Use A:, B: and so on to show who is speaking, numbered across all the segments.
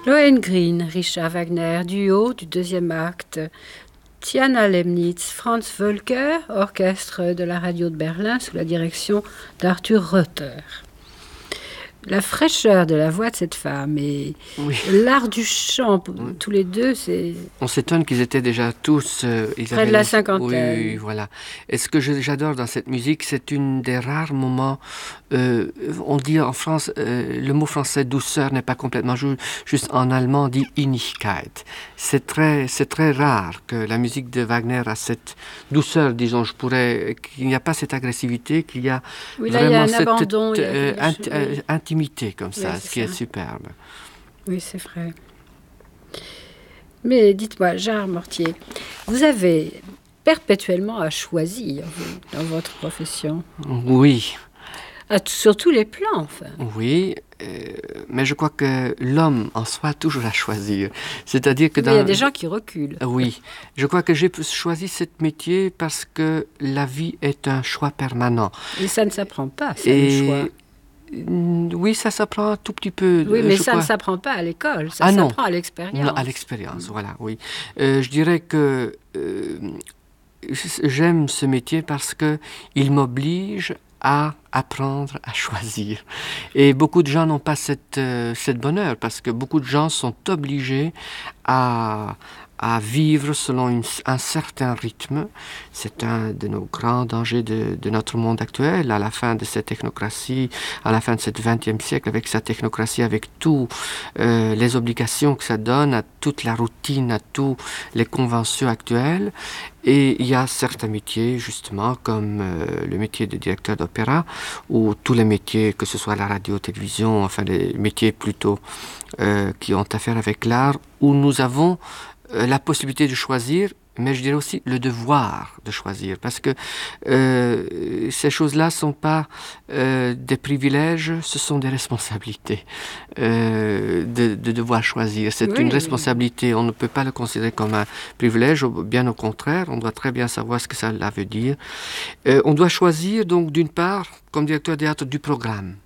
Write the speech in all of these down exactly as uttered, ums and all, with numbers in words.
A: Lohengrin, Richard Wagner, duo du deuxième acte. Tiana Lemnitz, Franz Völker, orchestre de la radio de Berlin sous la direction d'Arthur Röther. La fraîcheur de la voix de cette femme et
B: oui.
A: l'art du chant,
B: oui.
A: tous les deux, c'est...
B: On s'étonne qu'ils étaient déjà tous... Euh, ils
A: près de la cinquantaine.
B: Oui, oui, voilà. Et ce que je, j'adore dans cette musique, c'est une des rares moments... Euh, on dit en France, euh, le mot français douceur n'est pas complètement ju- juste. En allemand, on dit Innigkeit. C'est très, c'est très rare que la musique de Wagner a cette douceur, disons, je pourrais... qu'il n'y a pas cette agressivité, qu'il y a
A: oui, là,
B: vraiment
A: il y a un
B: cette
A: abandon,
B: euh,
A: il y a quelque
B: inti-
A: chose,
B: euh,
A: oui.
B: intimité comme ça,
A: oui,
B: ce qui
A: ça.
B: est superbe.
A: Oui, c'est vrai. Mais dites-moi, Gérard Mortier, vous avez perpétuellement à choisir vous, dans votre profession.
B: Oui.
A: À t- sur tous les plans, enfin.
B: Oui, euh, mais je crois que l'homme en soi a toujours à choisir. C'est-à-dire que
A: Mais
B: dans...
A: il y a des gens qui reculent.
B: Oui, je crois que j'ai choisi ce métier parce que la vie est un choix permanent.
A: Et ça ne s'apprend pas, c'est
B: Et...
A: le choix.
B: Oui, ça s'apprend un tout petit peu.
A: Oui, mais
B: je
A: ça
B: crois...
A: ne s'apprend pas à l'école, ça
B: ah,
A: s'apprend
B: non.
A: à l'expérience.
B: Non, à l'expérience, voilà, oui. Euh, je dirais que euh, j'aime ce métier parce qu'il m'oblige à apprendre à choisir. Et beaucoup de gens n'ont pas cette, euh, cette bonheur parce que beaucoup de gens sont obligés à... à vivre selon une, un certain rythme. C'est un de nos grands dangers de, de notre monde actuel, à la fin de cette technocratie, à la fin de ce vingtième siècle, avec sa technocratie, avec toutes euh, les obligations que ça donne, à toute la routine, à tous les conventions actuelles. Et il y a certains métiers, justement, comme euh, le métier de directeur d'opéra, ou tous les métiers, que ce soit la radio, télévision, enfin les métiers plutôt euh, qui ont affaire avec l'art, où nous avons la possibilité de choisir, mais je dirais aussi le devoir de choisir, parce que euh, ces choses-là ne sont pas euh, des privilèges, ce sont des responsabilités euh, de, de devoir choisir. C'est
A: oui,
B: une
A: oui.
B: responsabilité, on ne peut pas le considérer comme un privilège, bien au contraire, on doit très bien savoir ce que ça veut dire. Euh, on doit choisir donc d'une part, comme directeur de théâtre, du programme.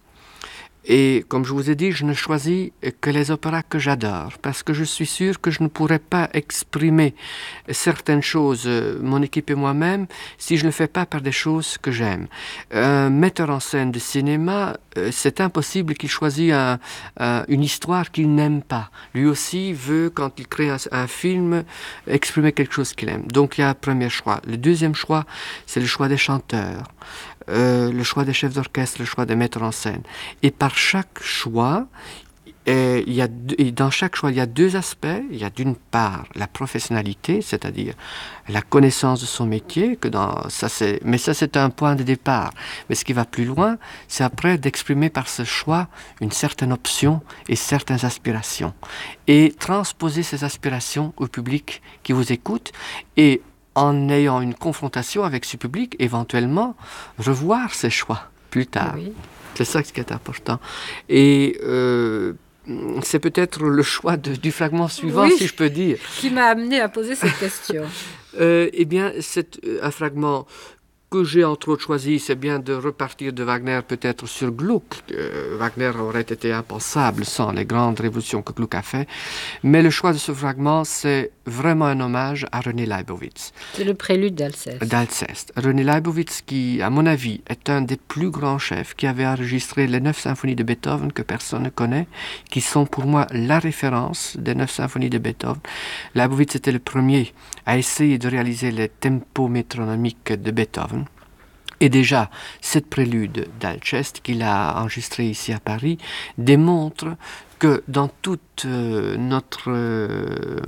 B: Et comme je vous ai dit, je ne choisis que les opéras que j'adore, parce que je suis sûr que je ne pourrais pas exprimer certaines choses, mon équipe et moi-même, si je ne le fais pas par des choses que j'aime. Un metteur en scène de cinéma, c'est impossible qu'il choisisse un, un, une histoire qu'il n'aime pas. Lui aussi veut, quand il crée un, un film, exprimer quelque chose qu'il aime. Donc il y a un premier choix. Le deuxième choix, c'est le choix des chanteurs. Euh, le choix des chefs d'orchestre, le choix des metteurs en scène. Et par chaque choix, euh, il y a deux, et dans chaque choix, il y a deux aspects. Il y a d'une part la professionnalité, c'est-à-dire la connaissance de son métier, que dans, ça c'est, mais ça c'est un point de départ. Mais ce qui va plus loin, c'est après d'exprimer par ce choix une certaine option et certaines aspirations. Et transposer ces aspirations au public qui vous écoute et en ayant une confrontation avec ce public, éventuellement, revoir ses choix plus tard.
A: Oui.
B: C'est ça qui est important. Et euh, c'est peut-être le choix de, du fragment suivant,
A: oui,
B: si je peux dire.
A: Qui m'a amené à poser cette question.
B: euh, eh bien, c'est un fragment que j'ai entre autres choisi, c'est bien de repartir de Wagner peut-être sur Gluck. Euh, Wagner aurait été impensable sans les grandes révolutions que Gluck a fait. Mais le choix de ce fragment, c'est vraiment un hommage à René Leibowitz.
A: C'est le prélude d'Alceste.
B: D'Alceste. René Leibowitz, qui, à mon avis, est un des plus grands chefs, qui avait enregistré les neuf symphonies de Beethoven que personne ne connaît, qui sont pour moi la référence des neuf symphonies de Beethoven. Leibowitz était le premier à essayer de réaliser les tempos métronomiques de Beethoven. Et déjà, cette prélude d'Alceste qu'il a enregistrée ici à Paris démontre que dans tout euh, notre euh,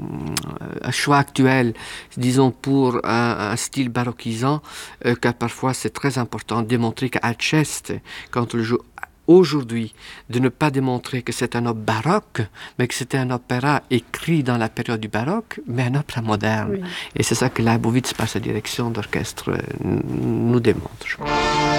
B: choix actuel, disons pour un, un style baroquisant, euh, que parfois c'est très important de démontrer qu'Alceste, quand on le joue aujourd'hui, de ne pas démontrer que c'est un opéra baroque, mais que c'était un opéra écrit dans la période du baroque, mais un opéra moderne. Oui. Et c'est ça que Leibowitz, par sa direction d'orchestre, nous démontre, je crois.